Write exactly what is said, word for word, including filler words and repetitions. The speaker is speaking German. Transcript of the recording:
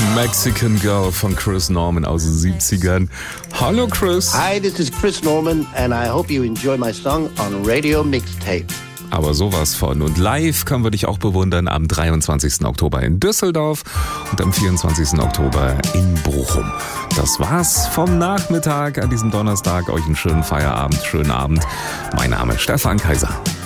Mexican Girl von Chris Norman aus den siebzigern. Hallo Chris. Hi, this is Chris Norman and I hope you enjoy my song on Radio Mixtape. Aber sowas von. Und live können wir dich auch bewundern am dreiundzwanzigsten Oktober in Düsseldorf und am vierundzwanzigsten Oktober in Bochum. Das war's vom Nachmittag an diesem Donnerstag. Euch einen schönen Feierabend, schönen Abend. Mein Name ist Stefan Kaiser.